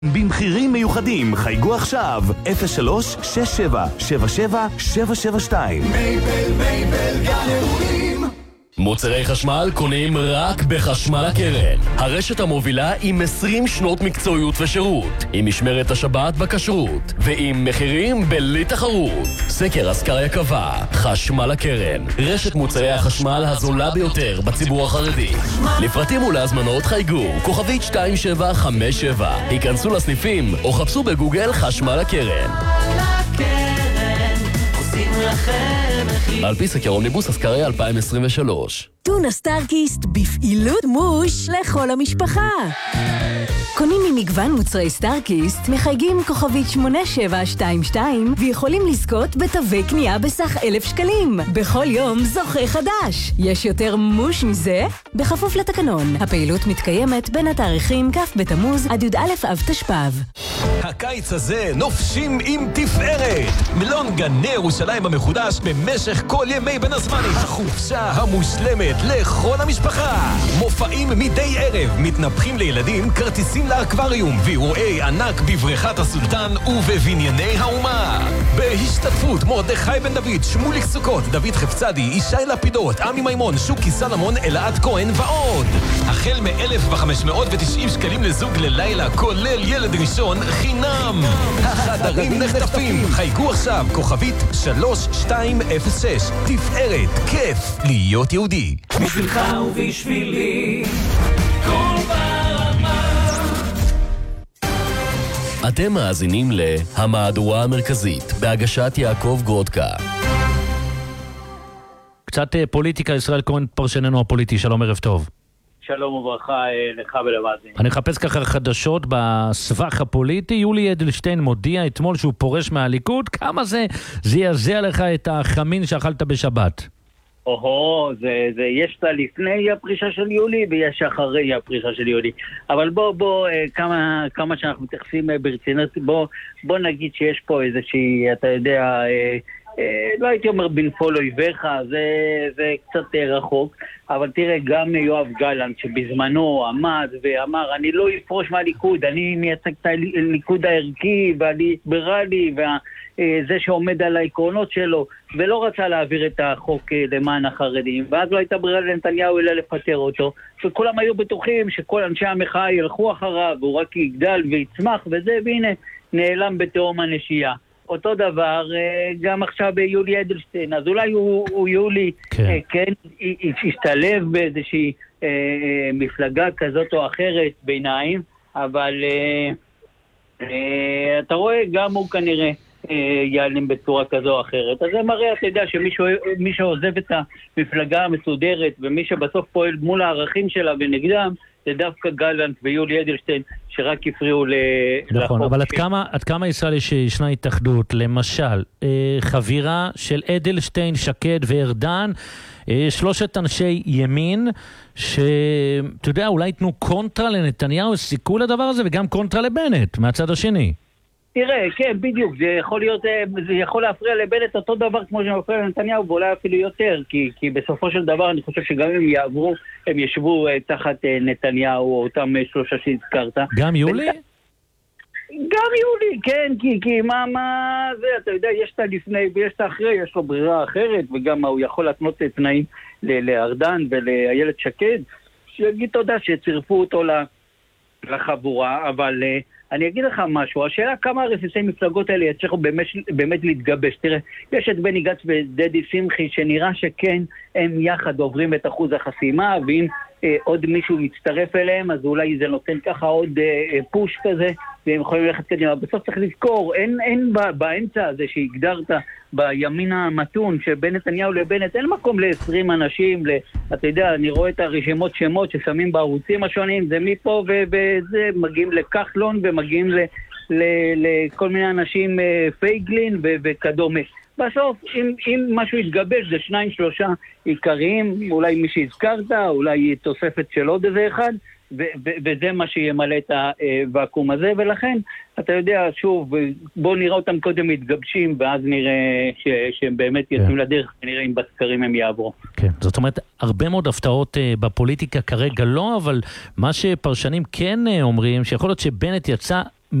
במחירים מיוחדים חייגו עכשיו 03-6777-772. מייבל גן. מוצרי חשמל קונים רק בחשמל הקרן. הרשת המובילה עם 20 שנות מקצועיות ושירות, עם משמרת השבת בכשרות, ועם מחירים בלי תחרות. סקר אסקריה קבע, חשמל הקרן, רשת מוצרי החשמל הזולה ביותר בציבור החרדי. לפרטים ולהזמנות חייגו, כוכבית 2757. היכנסו לסניפים או חפשו בגוגל חשמל הקרן. על פי סקר אומניבוס אסקריה 2023. טונה סטארקיסט בפעילות מוש לכל המשפחה. קונים ממגוון מוצרי סטארקיסט, מחייגים כוכבית 8722 ויכולים לזכות בתווי קנייה בסך 1,000 שקלים. בכל יום זוכה חדש. יש יותר מוש מזה? בכפוף לתקנון. הפעילות מתקיימת בין התאריכים כ' בתמוז עד י"א אב תשפ"ב. הקיץ הזה נופשים עם תפארת. מלון גני ירושלים המחודש במשך כל ימי בין הזמנים. החופשה המושלמת לכל המשפחה. מופעים מדי ערב, מתנפחים לילדים, כרטיסים לאקווריום ואירועי ענק בבריכת הסולטן ובבנייני האומה. בהשתתפות מרדכי בן דוד, שמוליק סוכות, דוד חפצדי, ישי לפידות, עמי מימון, שוקי סלמון, אלעד כהן ועוד. החל מ-1,590 שקלים לזוג ללילה, כולל ילד ראשון חינם. החדרים נחטפים. חייגו עכשיו, כוכבית 3206. תפארת, כיף להיות יהודי. בשבילך ובשבילי כל ברמה. אתם מאזינים להמהדורה המרכזית בהגשת יעקב גרודקה. קצת פוליטיקה, ישראל כהן פרשננו הפוליטי, שלום ערב טוב. שלום וברכה לך ולמאזינים. אני מחפש ככה חדשות בסבך הפוליטי. יולי אדלשטיין מודיע אתמול שהוא פורש מהליכוד. כמה זה זעזע לך את החמין שאכלת בשבת? יש לה לפני הפרישה של יולי ויש אחרי הפרישה של יולי. אבל בוא כמה שאנחנו מתייחסים ברצינות, בוא נגיד שיש פה איזושהי, אתה יודע, לא הייתי אומר בנפול אויביך, זה קצת רחוק, אבל תראה, גם יואב גלנט שבזמנו עמד ואמר, אני לא אפרוש מהליכוד, אני מייצג את הליכוד הערכי והליברלי וזה שעומד על העקרונות שלו, ולא רצה להעביר את החוק למען החרדים, ואז לא הייתה ברירה לנתניהו אלא לפטר אותו, וכולם היו בטוחים שכל אנשי המחאה ילכו אחריו, והוא רק יגדל ויצמח וזה, והנה נעלם בתהום הנשייה. אותו דבר גם עכשיו ביולי אדלשטיין, אז אולי הוא יולי כן ישתלב באיזושהי מפלגה כזאת או אחרת ביניים, אבל אתה רואה גם הוא כנראה ייעלם בצורה כזו או אחרת. אז זה מראה, אתה יודע, שמי שעוזב את המפלגה המסודרת ומי שבסוף פועל מול הערכים שלה ונגדם, זה דווקא גלנט ויולי אדלשטיין שרק הפריעו לחוק. נכון, אבל עד כמה ישראל ישנה התאחדות, למשל, חבירה של אדלשטיין, שקד וארדן, שלושת אנשי ימין, שאתה יודע, אולי יתנו קונטרה לנתניהו, סיכו לדבר הזה, וגם קונטרה לבנט, מהצד השני. תראה, כן, בדיוק, זה יכול להפריע לבנט אותו דבר כמו שמפריע לנתניהו, ואולי אפילו יותר, כי בסופו של דבר אני חושב שגם אם יעברו, הם ישבו תחת נתניהו, או אותם שלושה שהזכרת. גם יולי? גם יולי, כן, כי מה זה, אתה יודע, יש את הלפני ויש את האחרי, יש לו ברירה אחרת, וגם הוא יכול להתנות תנאים לארדן ולאיילת שקד, שיגיד תודה שצירפו אותו לחבורה, אבל אני אגיד לך משהו, השאלה כמה הרסיסי מפלגות האלה יצליחו באמת להתגבש. תראה, יש את בני גץ ודדי שמחי שנראה שכן הם יחד עוברים את אחוז החסימה, ואם עוד מישהו מצטרף אליהם, אז אולי זה נותן ככה עוד פוש כזה, והם יכולים ללכת קדימה. בסוף צריך לזכור, אין באמצע הזה שהגדרת בימין המתון, שבין נתניהו לבנט, אין מקום ל-20 אנשים, אתה יודע, אני רואה את הרשימות שמות ששמים בערוצים השונים, זה מפה וזה, מגיעים לכחלון ומגיעים לכל מיני אנשים פייגלין וכדומה. בסוף, אם משהו יתגבש, זה 2-3 עיקריים, אולי מי שהזכרת, אולי תוספת של עוד איזה אחד, וזה מה שימלא את הוואקום הזה, ולכן, אתה יודע, שוב, בואו נראה אותם קודם מתגבשים, ואז נראה שהם באמת יוצאים לדרך, ונראה אם בסקרים הם יעברו. כן, זאת אומרת, הרבה מאוד הפתעות בפוליטיקה כרגע לא, אבל מה שפרשנים כן אומרים, שיכול להיות שבנט יצא